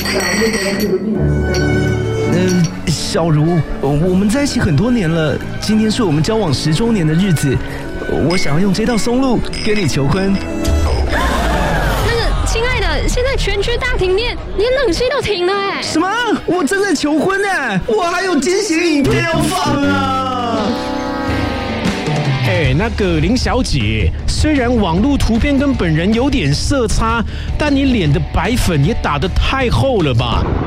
小茹，我们在一起很多年了，今天是我们交往10周年的日子，我想要用这道松露跟你求婚。 亲爱的，现在全区大停电，连冷气都停了哎！ 什么？我正在求婚哎，我还有惊喜影片要放啊！ 那个林小姐，虽然网络图片跟本人有点色差，但你脸的白粉也打得太厚了吧？